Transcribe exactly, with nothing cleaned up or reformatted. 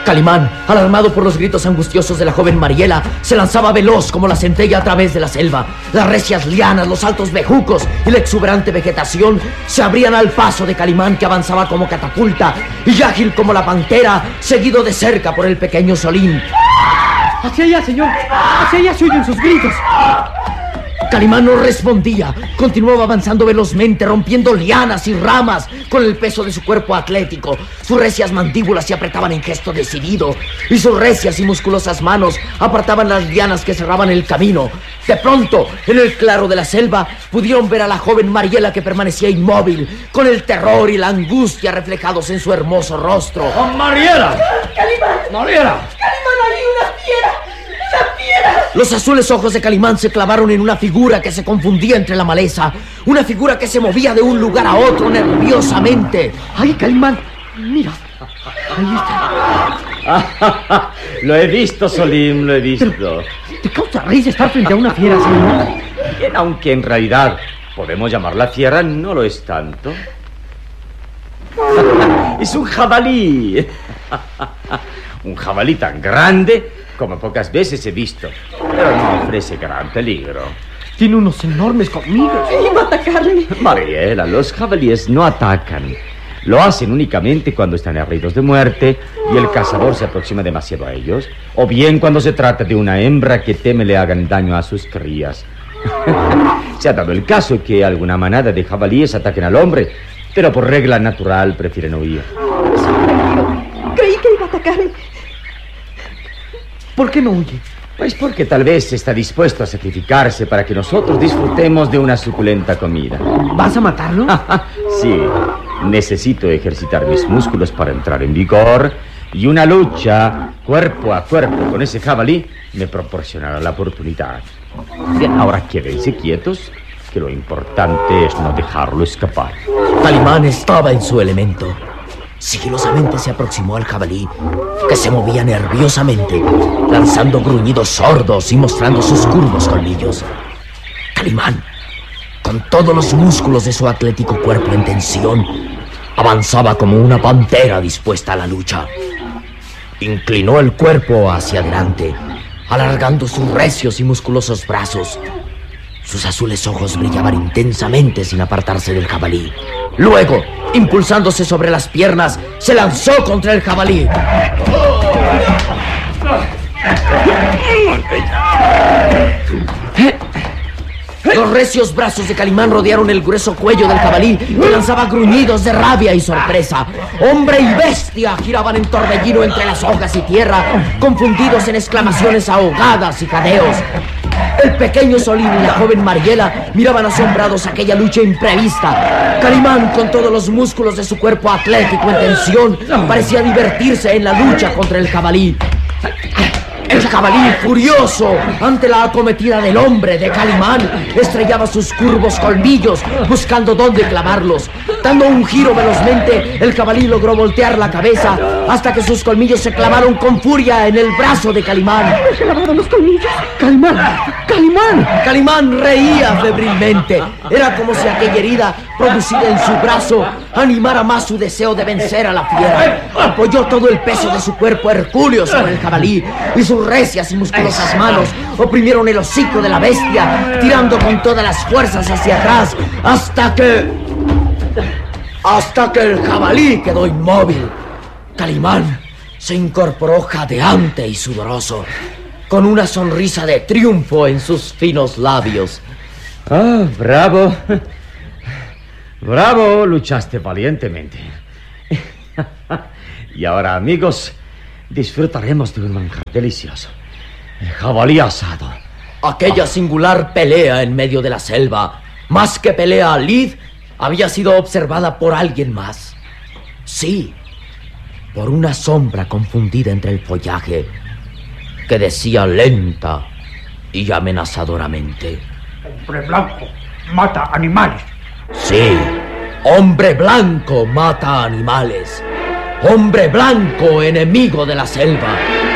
Calimán, alarmado por los gritos angustiosos de la joven Mariela, se lanzaba veloz como la centella a través de la selva. Las recias lianas, los altos bejucos y la exuberante vegetación se abrían al paso de Calimán, que avanzaba como catapulta y ágil como la pantera, seguido de cerca por el pequeño Solín. ¡Hacia allá, señor! ¡Hacia allá se oyen sus gritos! Calimán no respondía. Continuaba avanzando velozmente, rompiendo lianas y ramas con el peso de su cuerpo atlético. Sus recias mandíbulas se apretaban en gesto decidido y sus recias y musculosas manos apartaban las lianas que cerraban el camino. De pronto, en el claro de la selva, pudieron ver a la joven Mariela, que permanecía inmóvil, con el terror y la angustia reflejados en su hermoso rostro. ¡Oh, Mariela! ¡Calimán! ¡Mariela! ¡Calimán, hay una fiera! ¡Una fiera! Los azules ojos de Calimán se clavaron en una figura que se confundía entre la maleza. Una figura que se movía de un lugar a otro nerviosamente. ¡Ay, Calimán! Mira, ahí está. Lo he visto, Solín, lo he visto. Pero, ¿te causa risa estar frente a una fiera, señor? Bien, aunque en realidad podemos llamarla fiera, no lo es tanto. Es un jabalí. Un jabalí tan grande como pocas veces he visto, pero no ofrece gran peligro. Tiene unos enormes colmillos. ¡Y va a atacarme! Mariela, los jabalíes no atacan. Lo hacen únicamente cuando están heridos de muerte y el cazador se aproxima demasiado a ellos, o bien cuando se trata de una hembra que teme le hagan daño a sus crías. Se ha dado el caso que alguna manada de jabalíes ataquen al hombre, pero por regla natural prefieren huir. Creí que iba a atacarme. ¿Por qué no huye? Pues porque tal vez está dispuesto a sacrificarse para que nosotros disfrutemos de una suculenta comida. ¿Vas a matarlo? Sí, necesito ejercitar mis músculos para entrar en vigor, y una lucha cuerpo a cuerpo con ese jabalí me proporcionará la oportunidad. Bien, ahora quédense quietos, que lo importante es no dejarlo escapar. Calimán estaba en su elemento. Sigilosamente se aproximó al jabalí, que se movía nerviosamente, lanzando gruñidos sordos y mostrando sus curvos colmillos. Calimán, con todos los músculos de su atlético cuerpo en tensión, avanzaba como una pantera dispuesta a la lucha. Inclinó el cuerpo hacia adelante, alargando sus recios y musculosos brazos. Sus azules ojos brillaban intensamente sin apartarse del jabalí. Luego, impulsándose sobre las piernas, se lanzó contra el jabalí. Los recios brazos de Calimán rodearon el grueso cuello del jabalí, que lanzaba gruñidos de rabia y sorpresa. Hombre y bestia giraban en torbellino entre las hojas y tierra, confundidos en exclamaciones ahogadas y jadeos. El pequeño Solín y la joven Mariela miraban asombrados aquella lucha imprevista. Calimán, con todos los músculos de su cuerpo atlético en tensión, parecía divertirse en la lucha contra el jabalí. El jabalí, furioso ante la acometida del hombre de Calimán, estrellaba sus curvos colmillos buscando dónde clavarlos. Dando un giro velozmente, el jabalí logró voltear la cabeza hasta que sus colmillos se clavaron con furia en el brazo de Calimán. ¡Me clavaron los colmillos! ¡Calimán! ¡Calimán! Calimán reía febrilmente. Era como si aquella herida producida en su brazo animara más su deseo de vencer a la fiera. Apoyó todo el peso de su cuerpo hercúleo sobre el jabalí y sus recias y musculosas manos oprimieron el hocico de la bestia, tirando con todas las fuerzas hacia atrás hasta que... hasta que el jabalí quedó inmóvil. Calimán se incorporó jadeante y sudoroso, con una sonrisa de triunfo en sus finos labios. ¡Ah, bravo! ¡Bravo! Luchaste valientemente. Y ahora, amigos, disfrutaremos de un manjar delicioso. El jabalí asado. Aquella singular pelea en medio de la selva, más que pelea lid, había sido observada por alguien más. Sí, por una sombra confundida entre el follaje, que decía lenta y amenazadoramente: Hombre blanco mata animales. Sí, hombre blanco mata animales. Hombre blanco, enemigo de la selva.